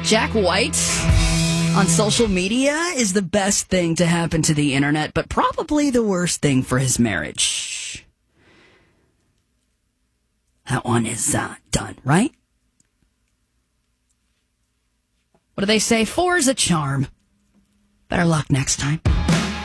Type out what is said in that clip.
Jack White on social media is the best thing to happen to the internet, but probably the worst thing for his marriage. That one is done, right? What do they say? 4 is a charm. Better luck next time.